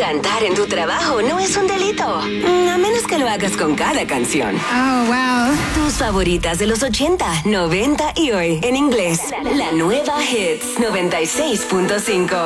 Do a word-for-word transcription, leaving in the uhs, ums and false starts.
Cantar en tu trabajo no es un delito, a menos que lo hagas con cada canción. Oh, wow. Tus favoritas de los ochenta, noventa y hoy en inglés. La nueva Hits noventa y seis punto cinco.